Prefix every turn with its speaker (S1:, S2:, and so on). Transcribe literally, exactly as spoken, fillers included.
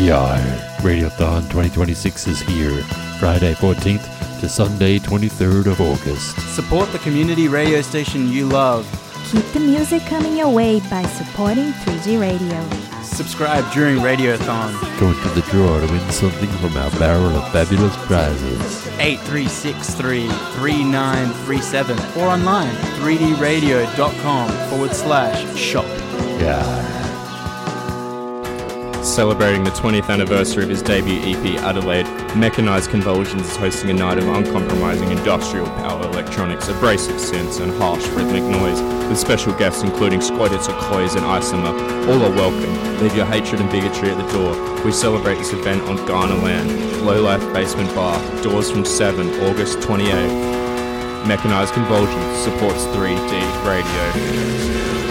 S1: Yeah, Radiothon twenty twenty-six is here, Friday fourteenth to Sunday twenty-third of August.
S2: Support the community radio station you love.
S3: Keep the music coming your way by supporting three G Radio.
S2: Subscribe during Radiothon.
S1: Go into the draw to win something from our barrel of fabulous prizes.
S2: eight three six three, three nine three seven or online three d radio dot com forward slash shop.
S1: Yeah.
S4: Celebrating the twentieth anniversary of his debut E P Adelaide, Mechanized Convulsions is hosting a night of uncompromising industrial power electronics, abrasive synths and harsh rhythmic noise, with special guests including Squaditzer, Cloys and Isomer. All are welcome. Leave your hatred and bigotry at the door. We celebrate this event on Ghana Land, Low Life Basement Bar, doors from seven, August twenty-eighth. Mechanized Convulsions supports three D Radio.